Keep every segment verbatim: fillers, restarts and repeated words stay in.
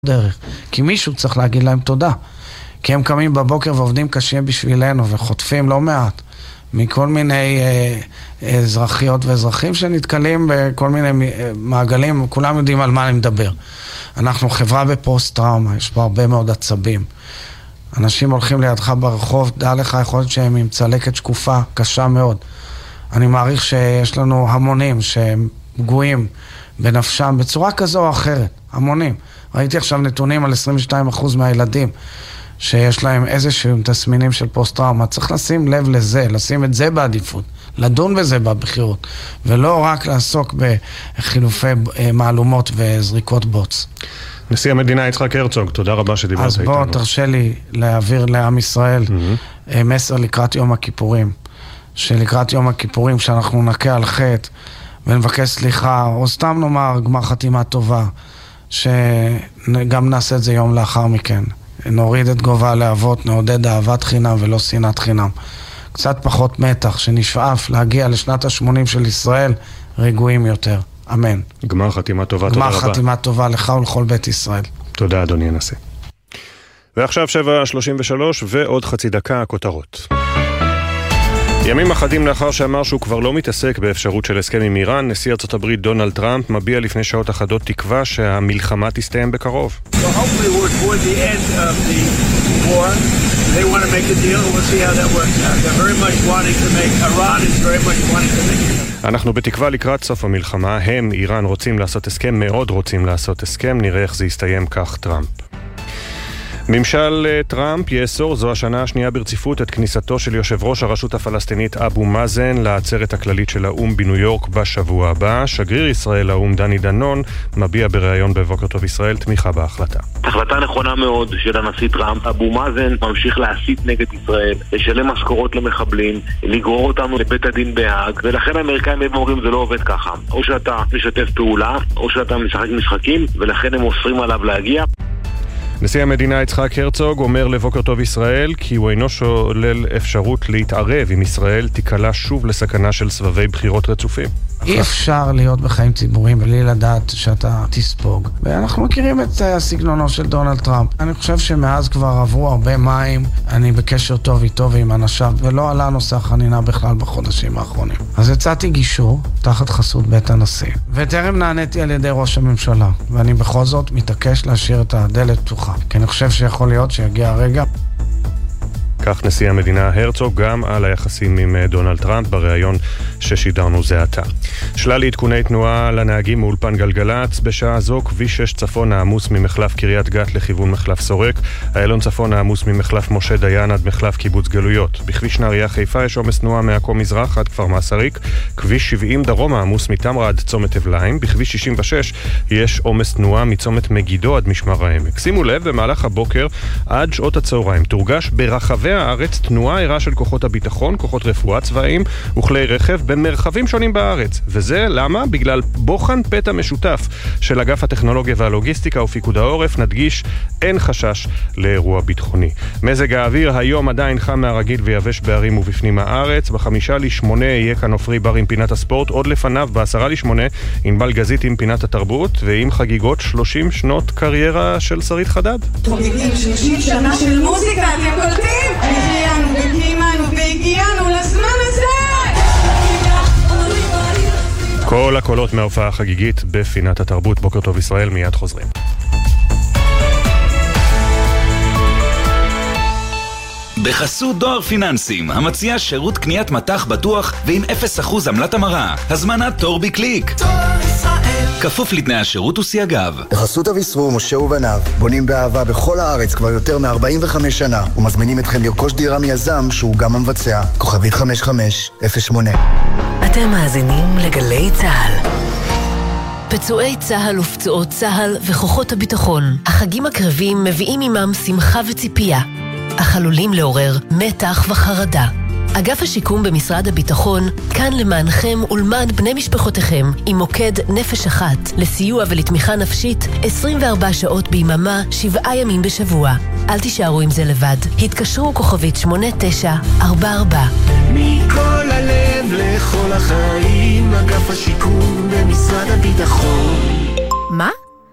דרך. כי מישהו צריך להגיד להם תודה. כי הם קמים בבוקר ועובדים קשה בשבילנו וחוטפים לא מעט מכל מיני אה, אזרחיות ואזרחים שנתקלים בכל מיני אה, מעגלים, כולם יודעים על מה אני מדבר. אנחנו חברה בפוסט-טראומה, יש פה הרבה מאוד עצבים. אנשים הולכים לידך ברחוב, דע לך יכול להיות שהם עם צלקת שקופה, קשה מאוד. אני מעריך שיש לנו המונים שהם פגועים בנפשם בצורה כזו או אחרת, המונים. ראיתי עכשיו נתונים על עשרים ושתיים אחוז מהילדים שיש להם איזשהם תסמינים של פוסט-טראומה. צריך לשים לב לזה, לשים את זה בעדיפות, לדון בזה בבחירות, ולא רק לעסוק בחילופי מעלומות וזריקות בוץ. נשיא המדינה יצחק הרצוג, תודה רבה שדיברת איתנו. אז בוא תרשה לי להעביר לעם ישראל mm-hmm. מסר לקראת יום הכיפורים, שלקראת יום הכיפורים שאנחנו נקה על חטא ונבקש סליחה, או סתם נאמר גמר חתימה טובה, שגם נעשה את זה יום לאחר מכן. נוריד את גובה הלהבות, נעודד אהבת חינם ולא שנאת חינם. קצת פחות מתח, שנשאף להגיע לשנת ה-שמונים של ישראל, רגועים יותר. אמן. גמר חתימה טובה, תודה רבה. גמר חתימה טובה לך ולכל בית ישראל. תודה אדוני הנשיא. ועכשיו שבע שלושים ושלוש ועוד חצי דקה הכותרות. ימים אחדים לאחר שאמר שהוא כבר לא מתעסק באפשרות של הסכם עם איראן, נשיא ארצות הברית דונלד טראמפ מביע לפני שעות אחדות תקווה שהמלחמה תסתיים בקרוב. אנחנו בתקווה לקראת סוף המלחמה, הם, איראן, רוצים לעשות הסכם, מאוד רוצים לעשות הסכם, נראה איך זה יסתיים, כך טראמפ. ממשל טראמפ יאסור זו השנה השנייה ברציפות את כניסתו של יושב ראש הרשות הפלסטינית אבו מאזן לעצרת הכללית של האום בניו יורק בשבוע הבא. שגריר ישראל לאום דני דנון מביע בריאיון בבוקר טוב ישראל תמיכה בהחלטה. החלטה נכונה מאוד של הנשיא טראמפ. אבו מאזן ממשיך להסית נגד ישראל, לשלם משכורות למחבלים, לגרור אותנו לבית הדין בהאג, ולכן האמריקאים הם אומרים זה לא עובד ככה. או שאתה משתף פעולה, או שאתה משחק משחקים, ולכן הם אוסרים עליו להגיע. נשיא המדינה יצחק הרצוג אומר לבוקר טוב ישראל כי הוא אינו שולל אפשרות להתערב אם ישראל תיקלה שוב לסכנה של סבבי בחירות רצופים. אי אפשר להיות בחיים ציבוריים בלי לדעת שאתה תספוג. ואנחנו מכירים את הסגנונו של דונלד טראמפ. אני חושב שמאז כבר עברו הרבה מים, אני בקשר טוב איתו ועם אנשיו, ולא עלה נושא החנינה בכלל בחודשים האחרונים. אז הצעתי גישור תחת חסות בית הנשיא. וטרם נעניתי על ידי ראש הממשלה, ואני בכל זאת מתעקש להשאיר את הדלת פתוחה. כי אני חושב שיכול להיות שיגיע הרגע. כך נשיא המדינה הרצוג גם על היחסים עם דונלד טראמפ בריאיון ששידרנו זה עתה. שלל עדכוני תנועה לנהגים מאולפן גלגלץ. בשעה זו כביש שש צפון העמוס ממחלף קריית גת לכיוון מחלף סורק. איילון צפון העמוס ממחלף משה דיין עד מחלף קיבוץ גלויות. בכביש נהריה חיפה יש עומס תנועה מעכו מזרח עד כפר מסריק. כביש שבעים דרום העמוס מתמרה עד צומת אבליים. בכביש שישים ושש יש עומס תנועה מצומת מגידו עד משמר העמק. שימו לב, במהלך הבוקר עד שעות הצהריים תורגש ברחבי הארץ תנועה ערה של כוחות הביטחון, כוחות רפואה צבאיים וכלי רכב במרחבים שונים בארץ. וזה למה? בגלל בוחן פתע משותף של אגף הטכנולוגיה והלוגיסטיקה ופיקוד העורף. נדגיש, אין חשש לאירוע ביטחוני. מזג האוויר היום עדיין חם מהרגיל ויבש בערים ובפנים הארץ. בחמישה לשמונה יהיה כאן עופרי בר עם פינת הספורט, עוד לפניו בעשרה לשמונה ענבל גזית עם פינת התרבות, ועם חגיגות שלושים שנות קריירה של שרית חדד. חוגגים שלושים שנה של מוזיקה, אתם קולטים? הגענו וקיימנו והגיענו לזמן הזה! כל הקולות מההופעה החגיגית בפינת התרבות. בוקר טוב ישראל, מיד חוזרים. בחסות דואר פיננסים, המציע שירות קניית מתח בטוח ועם אפס אחוז עמלת המרה. הזמנת תור בקליק. כפוף לתנאי השירות וסייגיו. בחסות אביסרור, משה ובניו, בונים באהבה בכל הארץ כבר יותר מ-ארבעים וחמש שנה, ומזמינים אתכם לרכוש דירה מיזם שהוא גם המבצע. כוכבית חמש חמש אפס שמונה. אתם מאזינים לגלי צהל. פצועי צהל ופצועות צהל וכוחות הביטחון. החגים הקרבים מביאים עמם שמחה וציפייה, אך עלולים לעורר מתח וחרדה. אגף השיקום במשרד הביטחון כאן למענכם ולמען בני משפחותיכם עם מוקד נפש אחת לסיוע ולתמיכה נפשית עשרים וארבע שעות ביממה, שבעה ימים בשבוע. אל תישארו עם זה לבד. התקשרו כוכבית שמונה תשע ארבע ארבע. מכל הלב לכל החיים, אגף השיקום במשרד הביטחון. מה?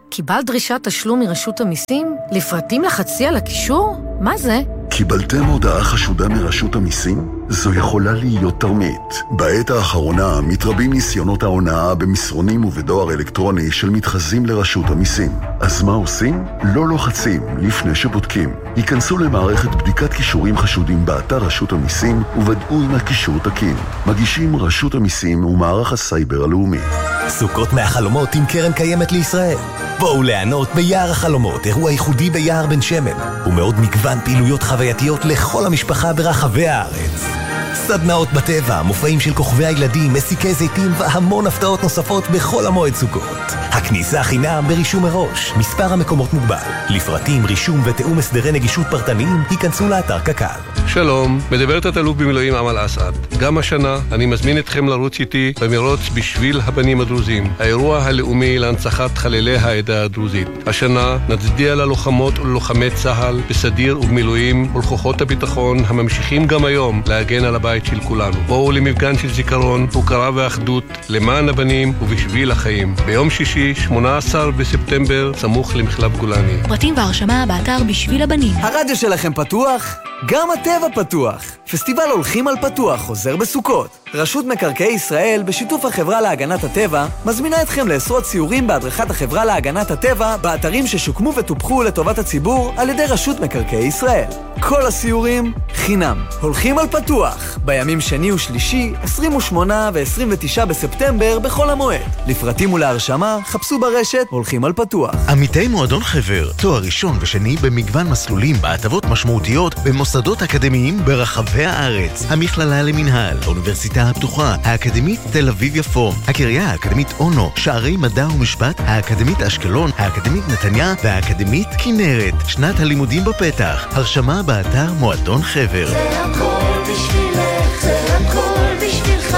קיבלת דרישת תשלום מרשות המיסים? לפרטים לחצי על הקישור? מה זה? קיבלתם הודעה חשודה מרשות המיסים? זו יכולה להיות תרמית. בעת האחרונה מתרבים ניסיונות ההונאה במסרונים ובדואר אלקטרוני של מתחזים לרשות המיסים. אז מה עושים? לא לוחצים לפני שבודקים. היכנסו למערכת בדיקת קישורים חשודים באתר רשות המיסים וודאו אם הקישור תקין. מגישים רשות המיסים ומערך הסייבר הלאומי. סוכות מהחלומות עם קרן קיימת לישראל. בואו ליהנות ביער החלומות, אירוע ייחודי ביער בן שמן, ומאוד מגוון פעילויות חווייתיות לכל המשפחה ברחבי הארץ. סדנאות בטבע, מופעים של כוכבי הילדים, מסיקי זיתים והמון הפתעות נוספות בכל המועד סוכות. הכניסה חינם ברישום מראש, מספר המקומות מוגבל. לפרטים, רישום ותאום הסדרי נגישות פרטניים, היכנסו לאתר קק"ל. שלום, מדברת התלוף במילואים אמל אסעד. גם השנה אני מזמין אתכם לרוץ איתי במרוץ בשביל הבנים הדרוזים, האירוע הלאומי להנצחת חללי העדה הדרוזית. השנה נצדיע ללוחמות וללוחמי צה"ל בסדיר ובמילואים ולכוחות הביטחון הממשיכים גם היום להגן על הבית של כולנו. בואו למפגן של זיכרון, הוקרה ואחדות למען הבנים ובשביל החיים. ביום שישי, שמונה עשר בספטמבר, סמוך למחלף גולני. פרטים והרשמה באתר בשביל הבנים. הרדיו שלכם פתוח? גם הטבע פתוח. פסטיבל הולכים על פתוח חוזר בסוכות. רשות מקרקעי ישראל בשיתוף החברה להגנת הטבע מזמינה אתכם לעשרות סיורים בהדרכת החברה להגנת הטבע באתרים ששוקמו וטופחו לטובת הציבור על ידי רשות מקרקעי ישראל. כל הסיורים חינם. הולכים על פתוח בימים שני ושלישי, עשרים ושמונה ו-עשרים ותשעה בספטמבר בכל המועד. לפרטים ולהרשמה חפשו ברשת הולכים על פתוח. עמיתי מועדון חבר, תואר ראשון ושני במגוון מסלולים בהטבות משמעותיות במוסדות אקדמיים ברחבי הארץ. המכללה למנהל, האוניברסיטה הפתוחה, האקדמית תל אביב יפו, הקריה האקדמית אונו, שערי מדע ומשפט, האקדמית אשקלון, האקדמית נתניה והאקדמית כנרת. שנת הלימודים בפתח. הרשמה באתר מועדון חבר. זה הכל בשבילך, זה הכל בשבילך,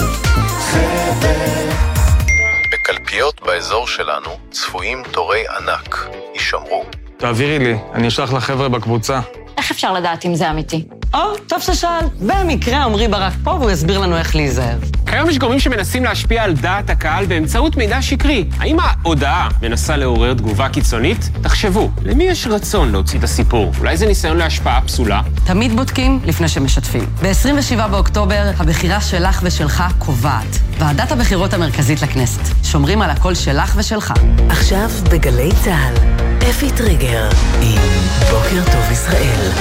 חבר. בקלפיות באזור שלנו צפויים תורי ענק. יישמרו. תעבירי לי, אני אשלח לחבר'ה בקבוצה. איך אפשר לדעת אם זה אמיתי? או, טוב ששאל. במקרה עמרי ברק פה והוא יסביר לנו איך להיזהר. כיום יש גורמים שמנסים להשפיע על דעת הקהל באמצעות מידע שקרי. האם ההודעה מנסה לעורר תגובה קיצונית? תחשבו, למי יש רצון להוציא את הסיפור? אולי זה ניסיון להשפעה פסולה? תמיד בודקים לפני שמשתפים. ב-עשרים ושבעה באוקטובר הבחירה שלך ושלך קובעת. ועדת הבחירות המרכזית לכנסת. שומרים על הקול שלך ושלך. עכשיו בגלי צהל, אפי טריגר עם בוקר טוב ישראל.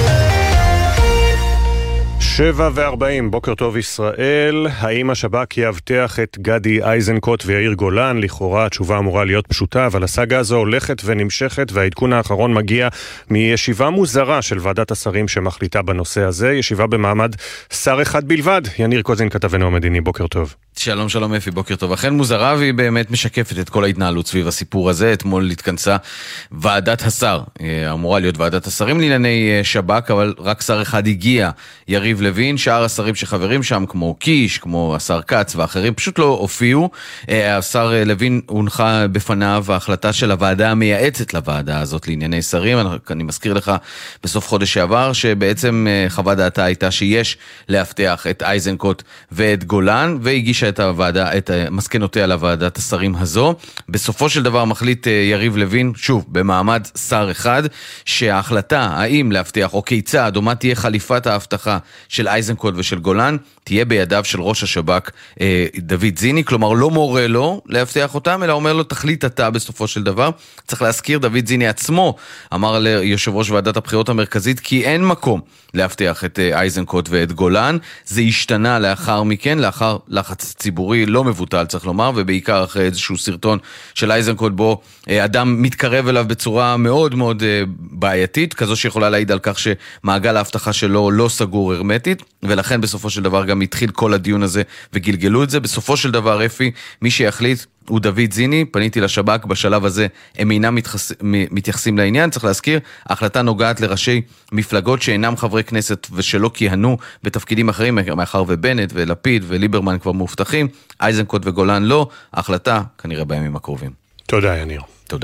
שבע וארבעים, בוקר טוב ישראל. האם השב"כ יאבטח את גדי איזנקוט ויאיר גולן? לכאורה התשובה אמורה להיות פשוטה, אבל הסאגה הזו הולכת ונמשכת, והעדכון האחרון מגיע מישיבה מוזרה של ועדת השרים שמחליטה בנושא הזה, ישיבה במעמד שר אחד בלבד. יניר קוזין, כתבנו המדיני, בוקר טוב. שלום שלום אפי, בוקר טוב. אכן מוזרה והיא באמת משקפת את כל ההתנהלות סביב הסיפור הזה. אתמול התכנסה ועדת השר, אמורה להיות ועדת השרים לענייני שב"כ, אבל רק שר אחד הגיע, יריב לוין. שאר השרים שחברים שם, כמו קיש, כמו השר קץ ואחרים, פשוט לא הופיעו. השר לוין הונחה בפניו ההחלטה של הוועדה המייעצת לוועדה הזאת לענייני שרים. אני מזכיר לך בסוף חודש שעבר שבעצם חוות דעתה הייתה שיש להבטיח את איזנקוט ואת גולן, והגישה את הוועדה, את מסקנותיה לוועדת השרים הזו. בסופו של דבר מחליט יריב לוין, שוב, במעמד שר אחד, שההחלטה האם להבטיח או כיצד או מה תהיה חליפת ההבטחה של איזנקוט ושל גולן, תהיה בידיו של ראש השב"כ דוד זיני, כלומר לא מורה לו להבטיח אותם, אלא אומר לו תחליט אתה בסופו של דבר. צריך להזכיר, דוד זיני עצמו אמר ליושב ראש ועדת הבחירות המרכזית כי אין מקום להבטיח את איזנקוט ואת גולן. זה השתנה לאחר מכן, לאחר לחץ ציבורי לא מבוטל צריך לומר, ובעיקר אחרי איזשהו סרטון של איזנקוט בו אדם מתקרב אליו בצורה מאוד מאוד בעייתית, כזו שיכולה להעיד על כך שמעגל ההבטחה שלו לא סגור הרמטית, ולכן בסופו של דבר גם התחיל כל הדיון הזה וגלגלו את זה. בסופו של דבר אפי, מי שיחליט הוא דוד זיני. פניתי לשב"כ, בשלב הזה הם אינם מתחס... מתייחסים לעניין. צריך להזכיר, ההחלטה נוגעת לראשי מפלגות שאינם חברי כנסת ושלא כיהנו בתפקידים אחרים, מאחר ובנט ולפיד וליברמן כבר מובטחים, איזנקוט וגולן לא. ההחלטה כנראה בימים הקרובים. תודה יניר. תודה.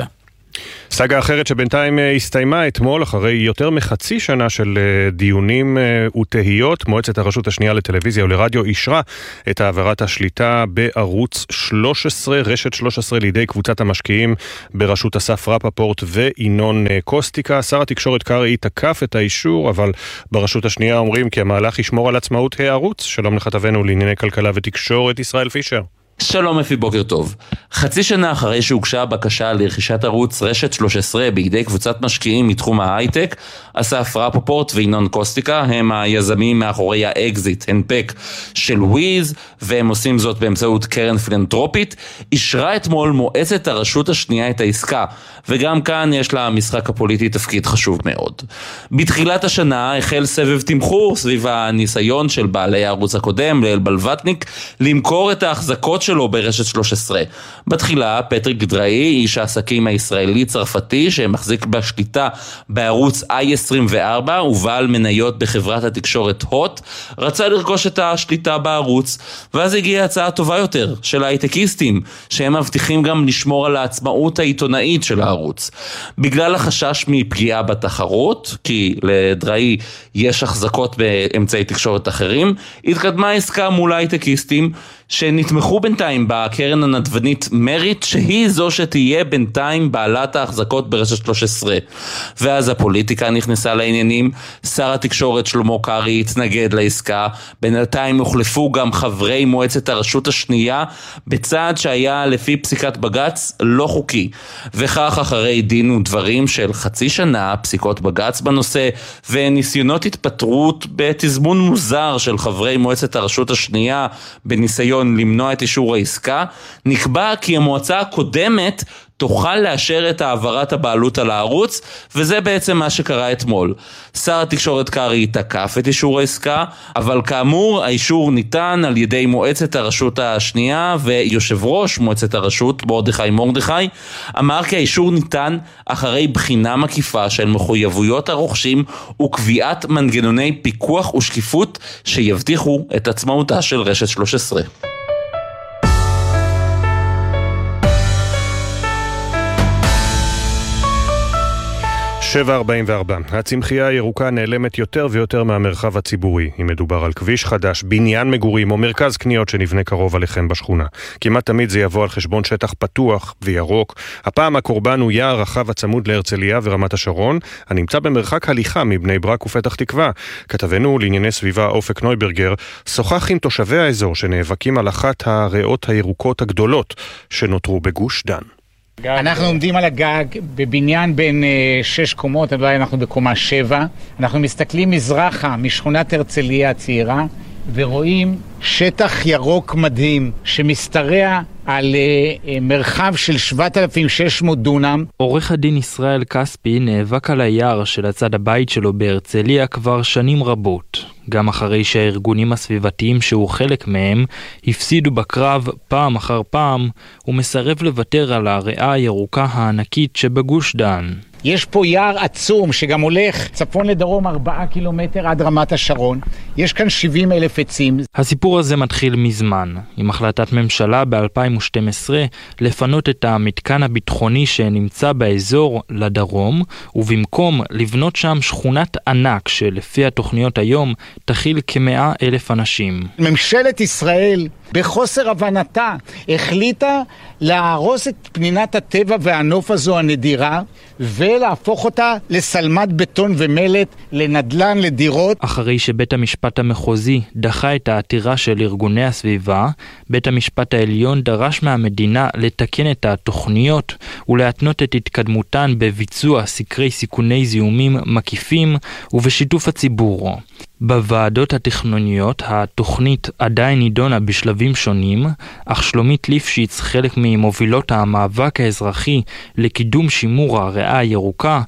סגה אחרת שבינתיים הסתיימה אתמול, אחרי יותר מחצי שנה של דיונים ותהיות, מועצת הרשות השנייה לטלוויזיה ולרדיו אישרה את העברת השליטה בערוץ שלוש עשרה, רשת שלוש עשרה לידי קבוצת המשקיעים בראשות אסף רפפורט וינון קוסטיקה. שר התקשורת קרעי תקף את האישור, אבל ברשות השנייה אומרים כי המהלך ישמור על עצמאות הערוץ. שלום לכתבנו לענייני כלכלה ותקשורת ישראל פישר. שלום אפי, בוקר טוב. חצי שנה אחרי שהוגשה בקשה לרכישת ערוץ רשת שלוש עשרה בידי קבוצת משקיעים מתחום ההייטק, אסף רפפורט וינון קוסטיקה הם היזמים מאחורי האקזיט הנפק של וויז, והם עושים זאת באמצעות קרן פילנטרופית. אישרה אתמול מועצת הרשות השנייה את העסקה, וגם כאן יש לה משחק הפוליטי תפקיד חשוב מאוד. בתחילת השנה החל סבב תמחור סביב הניסיון של בעלי הערוץ הקודם, ליל בלבטניק, למכור את ההחזקות שלו ברשת שלוש עשרה. בתחילה פטריק דראי, איש העסקים הישראלי צרפתי שמחזיק בשליטה בערוץ איי עשרים וארבע ובעל מניות בחברת התקשורת הוט, רצה לרכוש את השליטה בערוץ, ואז הגיעה הצעה טובה יותר של הייטקיסטים, שהם מבטיחים גם לשמור על העצמאות העיתונאית של הערוץ. בגלל החשש מפגיעה בתחרות, כי לדראי יש החזקות באמצעי תקשורת אחרים, התקדמה העסקה מול הייטקיסטים שנתמכו בינתיים בקרן הנדבנית מריט, שהיא זו שתהיה בינתיים בעלת ההחזקות ברשת שלוש עשרה. ואז הפוליטיקה נכנסה לעניינים, שר התקשורת שלמה קרעי התנגד לעסקה, בינתיים הוחלפו גם חברי מועצת הרשות השנייה, בצעד שהיה לפי פסיקת בגץ לא חוקי. וכך אחרי דין ודברים של חצי שנה, פסיקות בגץ בנושא, וניסיונות התפטרות בתזמון מוזר של חברי מועצת הרשות השנייה, בניסיון למנוע את אישור העסקה, נקבע כי המועצה הקודמת תוכל לאשר את העברת הבעלות על הערוץ, וזה בעצם מה שקרה אתמול. שר התקשורת קרעי תקף את אישור העסקה, אבל כאמור האישור ניתן על ידי מועצת הרשות השנייה, ויושב ראש מועצת הרשות מרדכי מרדכי אמר כי האישור ניתן אחרי בחינה מקיפה של מחויבויות הרוכשים וקביעת מנגנוני פיקוח ושקיפות שיבטיחו את עצמאותה של רשת שלוש עשרה. שבע ארבעים וארבע. הצמחייה הירוקה נעלמת יותר ויותר מהמרחב הציבורי. אם מדובר על כביש חדש, בניין מגורים או מרכז קניות שנבנה קרוב עליכם בשכונה. כמעט תמיד זה יבוא על חשבון שטח פתוח וירוק. הפעם הקורבן הוא יער רחב הצמוד להרצליה ורמת השרון, הנמצא במרחק הליכה מבני ברק ופתח תקווה. כתבנו לענייני סביבה אופק נויברגר שוחח עם תושבי האזור שנאבקים על אחת הריאות הירוקות הגדולות שנותרו בגוש דן. אנחנו עומדים על הגג בבניין בין שש קומות, אולי אנחנו בקומה שבע. אנחנו מסתכלים מזרחה משכונת הרצליה הצעירה ורואים שטח ירוק מדהים שמסתרע על מרחב של שבעת אלפים ושש מאות דונם. עורך הדין ישראל כספי נאבק על היער של הצד הבית שלו בהרצליה כבר שנים רבות, גם אחרי שהארגונים הסביבתיים שהוא חלק מהם הפסידו בקרב פעם אחר פעם, הוא מסרב לוותר על הריאה הירוקה הענקית שבגוש דן. יש פה יער עצום שגם הולך צפון לדרום ארבעה קילומטר עד רמת השרון. יש כאן שבעים אלף עצים. הסיפור הזה מתחיל מזמן, עם החלטת ממשלה ב-אלפיים ושתים עשרה לפנות את המתקן הביטחוני שנמצא באזור לדרום, ובמקום לבנות שם שכונת ענק שלפי התוכניות היום תכיל כמאה אלף אנשים. ממשלת ישראל בחוסר הבנתה החליטה להרוס את פנינת הטבע והנוף הזו הנדירה ולהפוך אותה לסלמת בטון ומלט, לנדלן, לדירות. אחרי שבית המשפט המחוזי דחה את העתירה של ארגוני הסביבה, בית המשפט העליון דרש מהמדינה לתקן את התוכניות ולהתנות את התקדמותן בביצוע סקרי סיכוני זיהומים מקיפים ובשיתוף הציבור. בוועדות התכנוניות התוכנית עדיין נידונה בשלבים שונים, אך שלומית ליפשיץ, חלק ממובילות המאבק האזרחי לקידום שימור הריאה הירוקה,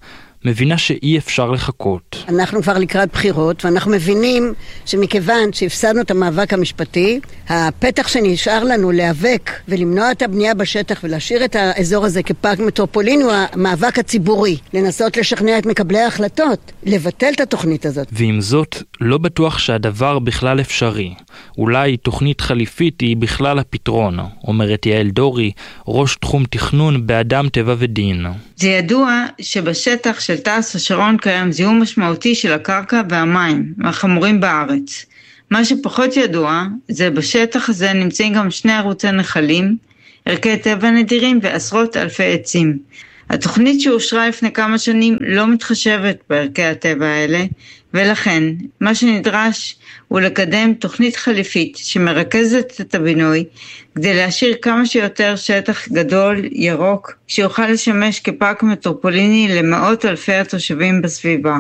מבינה שאי אפשר לחכות. אנחנו כבר לקראת בחירות, ואנחנו מבינים שמכיוון שהפסדנו את המאבק המשפטי, הפתח שנשאר לנו להיאבק ולמנוע את הבנייה בשטח ולהשאיר את האזור הזה כפארק מטרופוליני הוא המאבק הציבורי. לנסות לשכנע את מקבלי ההחלטות, לבטל את התוכנית הזאת. ועם זאת, לא בטוח שהדבר בכלל אפשרי. אולי תוכנית חליפית היא בכלל הפתרון, אומרת יעל דורי, ראש תחום תכנון באדם טבע ודין. זה ידוע שבשטח של תעש השרון קיים זיהום משמעותי של הקרקע והמים, מהחמורים בארץ. מה שפחות ידוע, זה בשטח הזה נמצאים גם שני ערוצי נחלים, ערכי טבע נדירים ועשרות אלפי עצים. התוכנית שאושרה לפני כמה שנים לא מתחשבת בערכי הטבע האלה, ולכן מה שנדרש הוא לקדם תוכנית חליפית שמרכזת את הבינוי, כדי להשאיר כמה שיותר שטח גדול, ירוק, שיוכל לשמש כפארק מטרופוליני למאות אלפי התושבים בסביבה.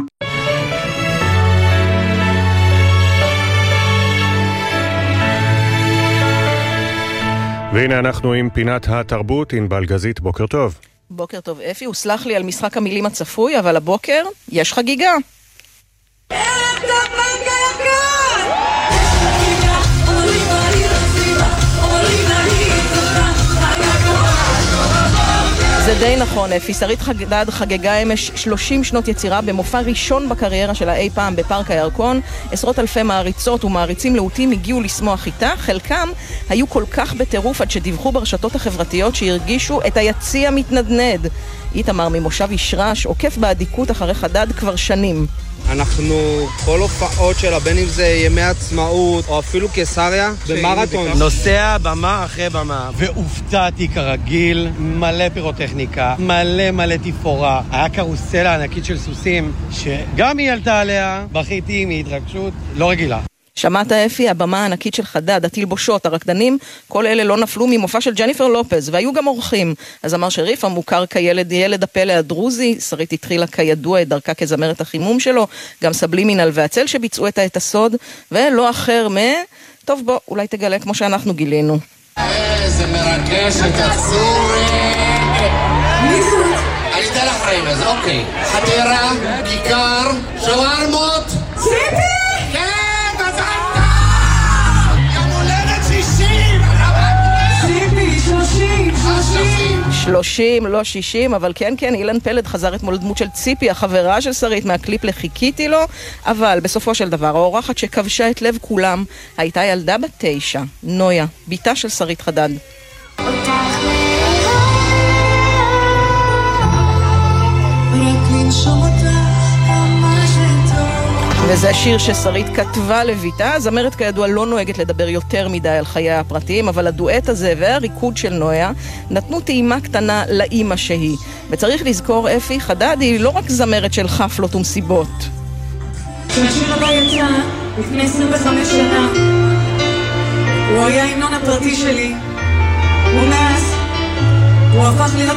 והנה אנחנו עם פינת התרבות, ענבל גזית, בוקר טוב. בוקר טוב אפי, הוא סלח לי על משחק המילים הצפוי, אבל הבוקר יש חגיגה. ערב טוב בנק היקר! זה די נכון, אפי. שרית חדד חגגה אמש שלושים שנות יצירה במופע ראשון בקריירה שלה אי פעם בפארק הירקון. עשרות אלפי מעריצות ומעריצים להוטים הגיעו לשמוח איתה. חלקם היו כל כך בטירוף עד שדיווחו ברשתות החברתיות שהרגישו את היציע מתנדנד. איתמר ממושב ישרש עוקף בעדיקות אחרי חדד כבר שנים. אנחנו כל הופעות שלה, בין אם זה ימי עצמאות או אפילו קיסריה, במרתון. נוסע במה אחרי במה. והופתעתי כרגיל, מלא פירוטכניקה, מלא מלא תפאורה. היה קרוסלה ענקית של סוסים, שגם היא עלתה עליה, בכיתי מהתרגשות לא רגילה. שמעת אפי, הבמה הענקית של חדד, התלבושות, הרקדנים, כל אלה לא נפלו ממופע של ג'ניפר לופז, והיו גם אורחים. אז אמר שריף, המוכר כילד, ילד הפלא הדרוזי, שרית התחילה כידוע את דרכה כזמרת החימום שלו, גם סבלי מינל והצל שביצעו את את הסוד, ולא אחר מ... טוב בוא, אולי תגלה כמו שאנחנו גילינו. איזה מרגש, תחזור... אני אתן לך רמז, אוקיי. חתירה, כיכר, שווארמות, ציפי! שלושים, לא שישים, אבל כן, כן, אילן פלד חזר אתמול דמות של ציפי, החברה של שרית מהקליפ לחיכיתי לו, אבל בסופו של דבר, האורחת שכבשה את לב כולם, הייתה ילדה בת תשע, נויה, ביתה של שרית חדד. וזה שיר ששרית כתבה לביתה. זמרת כידוע לא נוהגת לדבר יותר מדי על חיי הפרטיים, אבל הדואט הזה והריקוד של נויה נתנו טעימה קטנה לאמא שהיא. וצריך לזכור, אפי, חדד היא לא רק זמרת של חפלות ומסיבות. כשהשיר הבא יצא לפני עשרים וחמש שנה, הוא היה ההמנון הפרטי שלי, ומאז הוא הפך להיות